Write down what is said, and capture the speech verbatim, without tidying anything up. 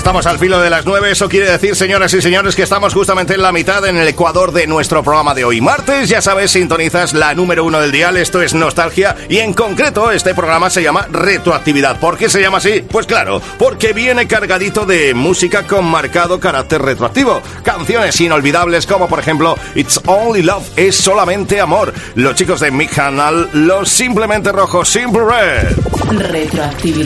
estamos al filo de las nueve. Eso quiere decir, señoras y señores, que estamos justamente en la mitad, en el ecuador de nuestro programa de hoy. Martes, ya sabes, sintonizas la número uno del dial. Esto es Nostalgia y en concreto este programa se llama Retroactividad. ¿Por qué se llama así? Pues claro, porque viene cargadito de música con marcado carácter retroactivo. Canciones inolvidables como por ejemplo It's Only Love, es solamente amor. Los chicos de Mick Hanal, los Simplemente Rojos, Simple Red. Retroactividad.